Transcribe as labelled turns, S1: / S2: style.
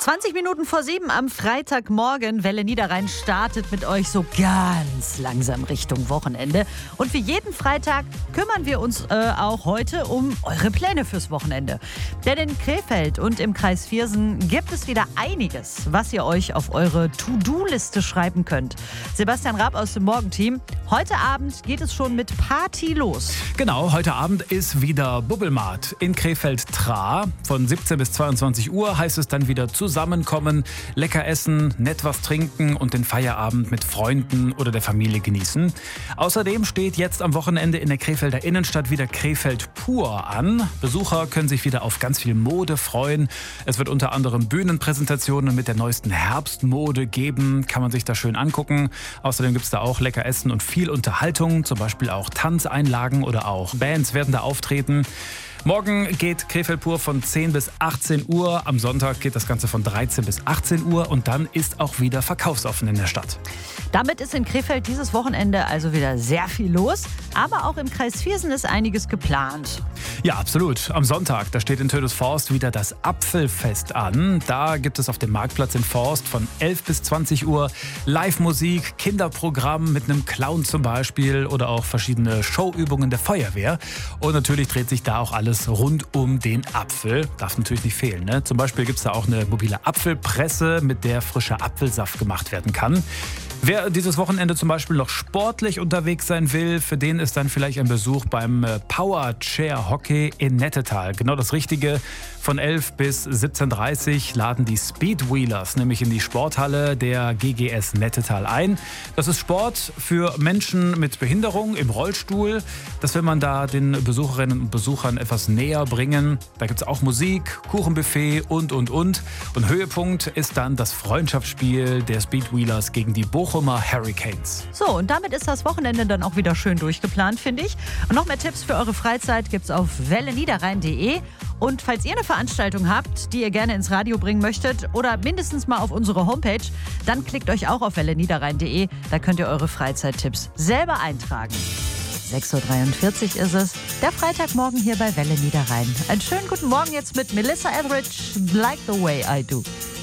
S1: 20 Minuten vor 7 am Freitagmorgen. Welle Niederrhein startet mit euch so ganz langsam Richtung Wochenende. Und wie jeden Freitag kümmern wir uns auch heute um eure Pläne fürs Wochenende. Denn in Krefeld und im Kreis Viersen gibt es wieder einiges, was ihr euch auf eure To-Do-Liste schreiben könnt. Sebastian Raab aus dem Morgenteam. Heute Abend geht es schon mit Party los.
S2: Genau, heute Abend ist wieder Bubbelmarkt in Krefeld-Trah. Von 17 bis 22 Uhr heißt es dann wieder zusammenkommen, lecker essen, nett was trinken und den Feierabend mit Freunden oder der Familie genießen. Außerdem steht jetzt am Wochenende in der Krefelder Innenstadt wieder Krefeld pur an. Besucher können sich wieder auf ganz viel Mode freuen. Es wird unter anderem Bühnenpräsentationen mit der neuesten Herbstmode geben. Kann man sich da schön angucken. Außerdem gibt es da auch lecker Essen und viel Unterhaltung, zum Beispiel auch Tanzeinlagen oder auch Bands werden da auftreten. Morgen geht Krefeld pur von 10 bis 18 Uhr. Am Sonntag geht das Ganze von 13 bis 18 Uhr. Und dann ist auch wieder verkaufsoffen in der Stadt.
S1: Damit ist in Krefeld dieses Wochenende also wieder sehr viel los. Aber auch im Kreis Viersen ist einiges geplant.
S2: Ja, absolut. Am Sonntag, da steht in Tödesforst wieder das Apfelfest an. Da gibt es auf dem Marktplatz in Forst von 11 bis 20 Uhr Live-Musik, Kinderprogramm mit einem Clown zum Beispiel oder auch verschiedene Showübungen der Feuerwehr. Und natürlich dreht sich da auch alles rund um den Apfel. Darf natürlich nicht fehlen, ne? Zum Beispiel gibt es da auch eine mobile Apfelpresse, mit der frischer Apfelsaft gemacht werden kann. Wer dieses Wochenende zum Beispiel noch sportlich unterwegs sein will, für den ist dann vielleicht ein Besuch beim Power Chair Hockey in Nettetal. Genau das Richtige. Von 11 bis 17:30 Uhr laden die Speedwheelers nämlich in die Sporthalle der GGS Nettetal ein. Das ist Sport für Menschen mit Behinderung im Rollstuhl. Das will man da den Besucherinnen und Besuchern etwas näher bringen. Da gibt es auch Musik, Kuchenbuffet und. Und Höhepunkt ist dann das Freundschaftsspiel der Speedwheelers gegen die Bochumer Hurricanes.
S1: So, und damit ist das Wochenende dann auch wieder schön durchgeplant, finde ich. Und noch mehr Tipps für eure Freizeit gibt's auf welleniederrhein.de. Und falls ihr eine Veranstaltung habt, die ihr gerne ins Radio bringen möchtet oder mindestens mal auf unsere Homepage, dann klickt euch auch auf welleniederrhein.de. Da könnt ihr eure Freizeittipps selber eintragen. 6:43 Uhr ist es, der Freitagmorgen hier bei Welle Niederrhein. Einen schönen guten Morgen jetzt mit Melissa Etheridge, Like the Way I Do.